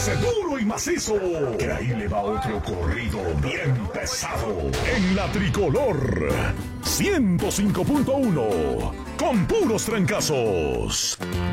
dándose duro y macizo, que ahí le va otro corrido bien pesado. En la tricolor 105.1, con puros trancazos.